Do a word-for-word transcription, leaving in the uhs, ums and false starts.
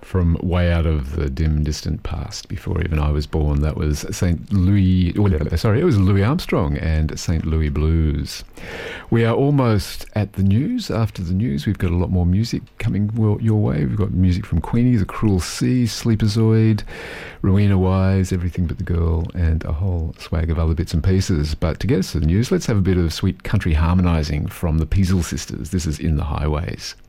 from way out of the dim, distant past, before even I was born. That was Saint Louis, oh, sorry, it was Louis Armstrong and Saint Louis Blues. We are almost at the news. After the news, we've got a lot more music coming your way. We've got music from Queenie, The Cruel Sea, Sleeperzoid, Rowena Wise, Everything But the Girl, and a whole swag of other bits and pieces. But to get us to the news, let's have a bit of sweet country harmonising from the Peasel Sisters. This is In the Highways.